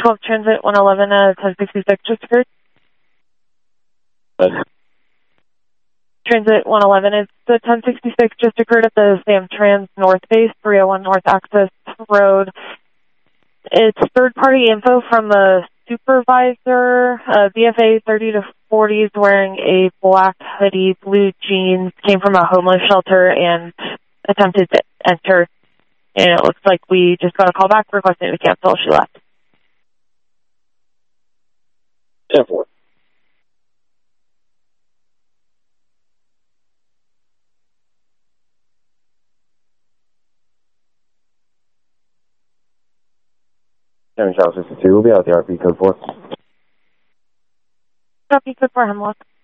12 Transit 111, 1066 just occurred. Transit 111 is the 1066 just occurred at the Sam Trans North Base, 301 North Access Road. It's third-party info from the supervisor. BFA 30 to 40s wearing a black hoodie, blue jeans, came from a homeless shelter and attempted to enter. And it looks like we just got a call back requesting we cancel. She left. 10-4. South 62 will be out the RP code 4. RP code 4, Hemlock.